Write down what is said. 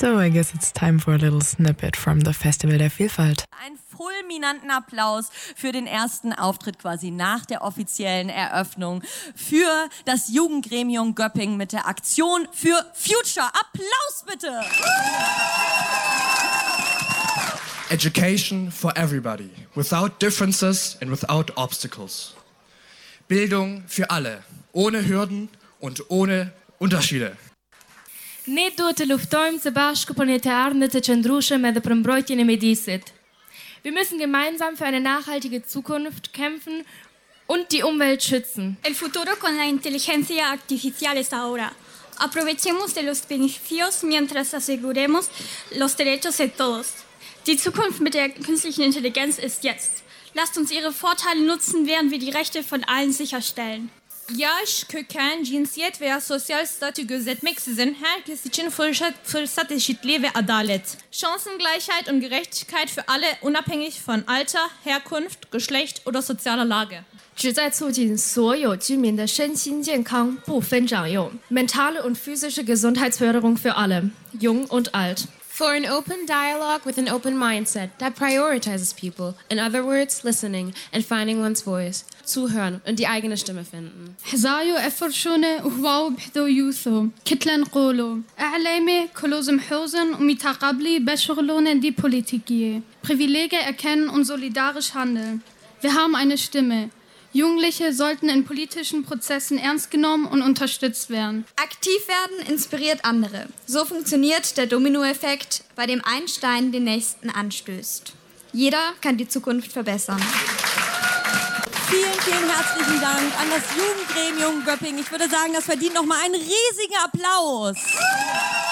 So, I guess it's time for a little snippet from the Festival der Vielfalt. Einen fulminanten Applaus für den ersten Auftritt quasi nach der offiziellen Eröffnung für das Jugendgremium Göppingen mit der Aktion für Future. Applaus bitte! Education for everybody, without differences and without obstacles. Bildung für alle, ohne Hürden und ohne Unterschiede. Ne duhet të luftojmë së bashku për një të ardhme të qëndrueshme edhe për mbrojtjen e mjedisit. Wir müssen gemeinsam für eine nachhaltige Zukunft kämpfen und die Umwelt schützen. El futuro con la inteligencia artificial es ahora. Aprovechemos de los beneficios mientras aseguremos los derechos de todos. Die Zukunft mit der künstlichen Intelligenz ist jetzt. Lasst uns ihre Vorteile nutzen, während wir die Rechte von allen sicherstellen. Yaş, köken, cinsiyet veya sosyal statü gözetmeksizin herkes için fırsat eşitliği ve adalet. Chancengleichheit und Gerechtigkeit für alle, unabhängig von Alter, Herkunft, Geschlecht oder sozialer Lage. 旨在促进所有居民的身心健康，不分长幼。Mentale und physische Gesundheitsförderung für alle, jung und alt. For an open dialogue with an open mindset that prioritizes people. In other words, listening and finding one's voice. Zuhören und die eigene Stimme finden. حزايو أفرشونة وهواو بحذو يوثو كتلن قولو أعلامي كلوزم حوزن ومتقابلي بشغلون die Politikie. Privilegien erkennen und solidarisch handeln. Wir haben eine Stimme. Jugendliche sollten in politischen Prozessen ernst genommen und unterstützt werden. Aktiv werden inspiriert andere. So funktioniert der Dominoeffekt, bei dem ein Stein den nächsten anstößt. Jeder kann die Zukunft verbessern. Vielen, vielen herzlichen Dank an das Jugendgremium Göppingen. Ich würde sagen, das verdient nochmal einen riesigen Applaus.